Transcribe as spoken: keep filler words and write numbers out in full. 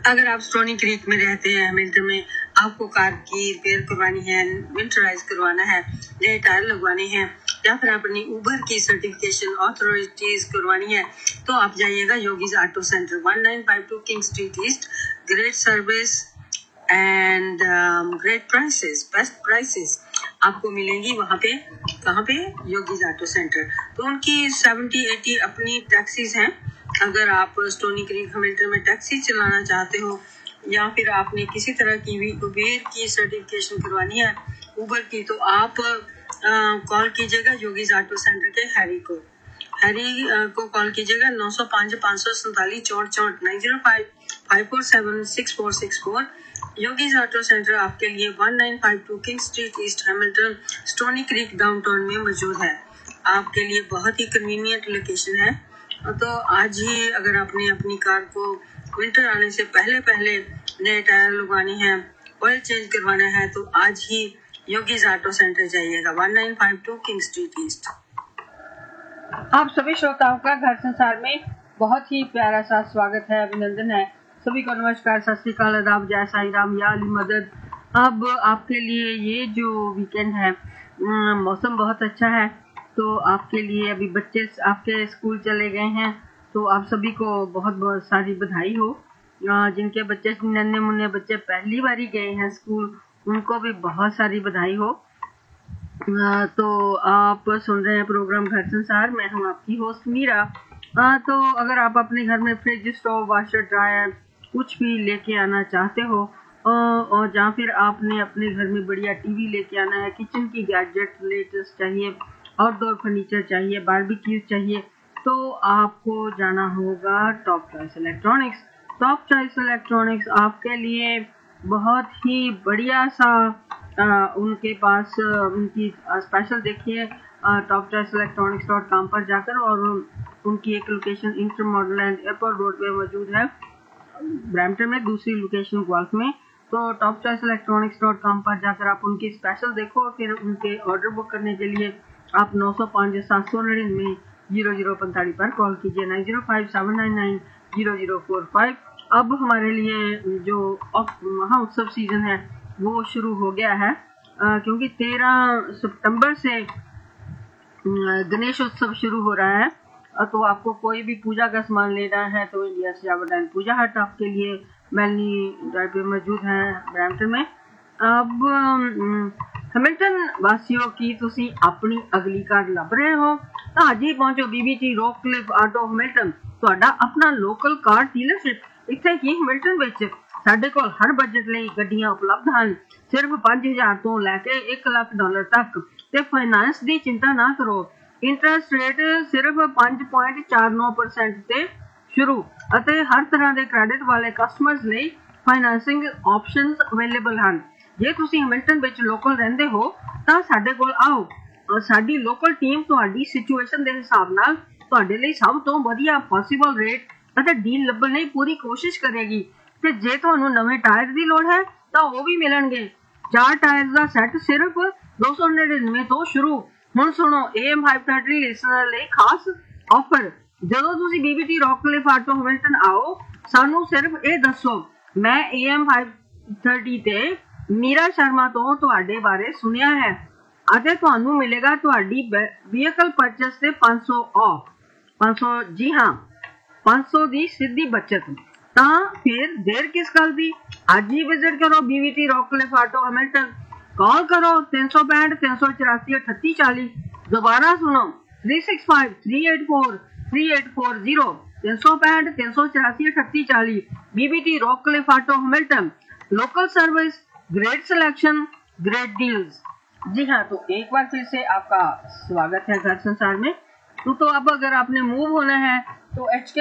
अगर आप stony creek में रहते हैं हैमिल्टन में, आपको कार की रिपेयर करवानी है, विंटराइज करवाना है, नए टायर लगवाने हैं, या फिर अपनी उबर की सर्टिफिकेशन ऑथोरिटीज करवानी है, तो आप जाइएगा yogis auto centre, one nine five to king street east. Great service and great prices, best prices आपको मिलेंगी वहाँ पे। कहाँ पे? Yogis auto centre. तो उनकी सेवेंटी एटी अपनी टैक्सीज हैं। अगर आप स्टोनी क्रीक हैमिल्टन में टैक्सी चलाना चाहते हो, या फिर आपने किसी तरह की भी उबेर की सर्टिफिकेशन करवानी है, उबर की, तो आप कॉल कीजिएगा योगीज ऑटो सेंटर के हैरी को। हैरी आ, को कॉल कीजिएगा नौ सौ पाँच पाँच सौ सैंतालीस चौंठ चौंठ nine zero five five four seven six four six four. Yogis auto centre आपके लिए one nine five to king street east Hamilton, stony creek downtown में मौजूद है। आपके लिए बहुत ही कन्वीनियंट लोकेशन है। तो आज ही अगर आपने अपनी कार को विंटर आने से पहले पहले नए टायर लगवाने हैं, ऑयल चेंज करवाना है, तो आज ही योगीज ऑटो सेंटर जाइएगा, one nine five to king street east. आप सभी श्रोताओं का घर संसार में बहुत ही प्यारा सा स्वागत है, अभिनंदन है। सभी को नमस्कार, सत श्री अकाल, आदाब, जय साईं राम, या अली मदद। अब आपके लिए ये जो वीकेंड है, मौसम बहुत अच्छा है, तो आपके लिए अभी बच्चे आपके स्कूल चले गए हैं, तो आप सभी को बहुत बहुत सारी बधाई हो। जिनके बच्चे नन्हे मुन्ने बच्चे पहली बार ही गए हैं स्कूल, उनको भी बहुत सारी बधाई हो। तो आप सुन रहे हैं प्रोग्राम घर संसार, मैं हूं आपकी होस्ट मीरा। तो अगर आप अपने घर में फ्रिज, स्टोव, वाशर, ड्रायर कुछ भी लेके आना चाहते हो, और जहाँ फिर आपने अपने घर में बढ़िया टीवी लेके आना है, किचन की गैजेट लेटेस्ट चाहिए, आउटडोर फर्नीचर चाहिए, बारबेक्यू चाहिए, तो आपको जाना होगा top choice electronics. Top choice electronics आपके लिए बहुत ही बढ़िया सा आ, उनके पास उनकी स्पेशल देखिए top choice electronics dot com पर जाकर, और उनकी एक location inter model and airport road पे मौजूद है ब्रैम्पटन में, दूसरी लोकेशन गुआल्फ में। तो top choice electronics dot com पर जाकर आप उनकी स्पेशल देखो, फिर उनके ऑर्डर बुक करने के लिए आप नौ सौ पाँच सात सौ नड़िनवे जीरो जीरो पैंतालीस पर कॉल कीजिए, nine zero five seven nine nine zero zero four five. अब हमारे लिए जो महा उत्सव सीजन है वो शुरू हो गया है, आ, क्योंकि तेरह सितंबर से गणेश उत्सव शुरू हो रहा है। तो आपको कोई भी पूजा का सामान लेना है तो इंडिया सजावट एंड पूजा हट आपके लिए मेलनी ड्राइव पे मौजूद है ब्रैम्पटन में। अब हैमिल्टन वासियों की तुसी अपनी अगली कार लभ रहे हो तो आज ही पहुंचो बीबीटी रोकक्लिफ ऑटो हैमिल्टन, ਤੁਹਾਡਾ अपना लोकल कार डीलरशिप। ਇੱਥੇ ਹੀ हैमिल्टन ਵਿੱਚ ਸਾਡੇ ਕੋਲ ਹਰ ਬਜਟ ਲਈ ਗੱਡੀਆਂ ਉਪਲਬਧ ਹਨ। ਸਿਰਫ ਪੰਜ ਹਜ਼ਾਰ ਤੋਂ ਲੈ ਕੇ ਇੱਕ ਲੱਖ ਡਾਲਰ ਤੱਕ, ਤੇ ਫਾਈਨਾਂਸ ਦੀ ਚਿੰਤਾ ਨਾ ਕਰੋ। ਇੰਟਰਸਟ ਰੇਟ ਸਿਰਫ ਪੰਜ ਪੁਆਇੰਟ ਚਾਰ ਨੌ ਪਰਸੈਂਟ ਤੇ ਸ਼ੁਰੂ, ਅਤੇ ਹਰ ਤਰ੍ਹਾਂ ਦੇ ਕ੍ਰੈਡਿਟ ਵਾਲੇ ਕਸਟਮਰਸ ਲਈ ਫਾਈਨਾਂਸਿੰਗ ਆਪਸ਼ਨਸ ਅਵੇਲੇਬਲ ਹਨ। ਜੇ ਤੁਸੀਂ ਹੈਮਿਲਟਨ ਵਿੱਚ ਲੋਕਲ ਰਹਿੰਦੇ ਹੋ ਤਾਂ ਸਾਡੇ ਕੋਲ ਆਓ। ਸਾਡੀ ਲੋਕਲ ਟੀਮ ਤੁਹਾਡੀ ਸਿਚੁਏਸ਼ਨ ਦੇ ਹਿਸਾਬ ਨਾਲ ਤੁਹਾਡੇ ਲਈ ਸਭ ਤੋਂ ਵਧੀਆ ਪੋਸੀਬਲ ਰੇਟ ਅਤੇ ਡੀਲ ਲੱਭਣ ਲਈ ਪੂਰੀ ਕੋਸ਼ਿਸ਼ ਕਰੇਗੀ। ਤੇ ਜੇ ਤੁਹਾਨੂੰ ਨਵੇਂ ਟਾਇਰ ਦੀ ਲੋੜ ਹੈ ਤਾਂ ਉਹ ਵੀ ਮਿਲਣਗੇ। ਚਾਰ ਟਾਇਰ ਦਾ ਸੈੱਟ ਸਿਰਫ ਦੋ ਸੌ ਨੜਿਨਵੇਂ ਤੋਂ ਸ਼ੁਰੂ। ਹੁਣ ਸੁਣੋ ਏ ਐਮ ਪੰਜ ਸੌ ਤੀਹ ਲਿਸਨਰ ਲਈ ਖਾਸ ਆਫਰ। ਜਦੋਂ ਤੁਸੀਂ ਬੀਬੀਟੀ ਰੌਕਕਲਿਫ ਆਟੋ ਹੈਮਿਲਟਨ ਆਓ, ਸਾਨੂੰ ਸਿਰਫ ਇਹ ਦੱਸੋ, ਮੈਂ ਏ ਐਮ ਪੰਜ ਸੌ ਤੀਹ ਤੇ ਮੀਰਾ ਸ਼ਰਮਾ ਤੋਂ ਤੁਹਾਡੇ ਬਾਰੇ ਸੁਣਿਆ ਹੈ ਅਤੇ ਤੁਹਾਨੂੰ ਮਿਲੇਗਾ ਤੁਹਾਡੀ ਵਹੀਕਲ ਪਰਚੇਸ ਤੇ ਪੰਜ ਸੌ ਆਫ। ਪੰਜ ਸੌ ਜੀ ਹਾਂ, ਪੰਜ ਸੌ ਦੀ ਸਿੱਧੀ ਬਚਤ। ਤਾਂ ਫਿਰ ਦੇਰ ਕਿਸ ਗੱਲ ਦੀ, ਅੱਜ ਹੀ ਵਿਜ਼ਿਟ ਕਰੋ ਬੀਬੀਟੀ ਰੌਕਕਲਿਫ ਆਟੋ ਹੈਮਿਲਟਨ। कॉल करो तीन सौ पैंठ तीन सौ चौरासी अठत्ती चालीस। दोबारा सुनो three six five three eight four three eight four zero, तीन सौ पैंठ तीन सौ चौरासी अठत्ती चालीस। BBT रॉकक्लिफ auto Hamilton, local service, great selection, great deals. जी हाँ, तो एक बार फिर से आपका स्वागत है घर संसार में। तो, तो अब अगर आपने मूव होना है तो एच